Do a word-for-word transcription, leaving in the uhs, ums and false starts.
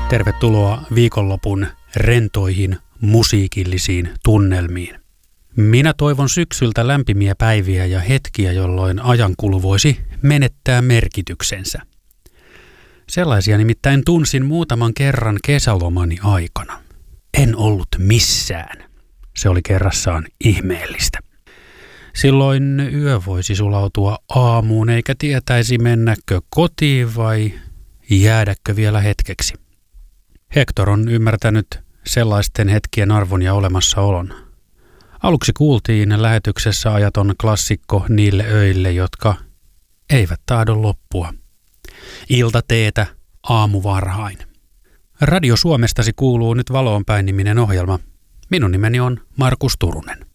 Tervetuloa viikonlopun rentoihin musiikillisiin tunnelmiin. Minä toivon syksyltä lämpimiä päiviä ja hetkiä, jolloin ajankulu voisi menettää merkityksensä. Sellaisia nimittäin tunsin muutaman kerran kesälomani aikana. En ollut missään. Se oli kerrassaan ihmeellistä. Silloin yö voisi sulautua aamuun eikä tietäisi mennäkö kotiin vai jäädäkö vielä hetkeksi. Hector on ymmärtänyt sellaisten hetkien arvon ja olemassaolon. Aluksi kuultiin lähetyksessä ajaton klassikko niille öille, jotka eivät tahdo loppua. Iltateetä aamuvarhain. Radio Suomestasi kuuluu nyt Valoonpäin -niminen ohjelma. Minun nimeni on Markus Turunen.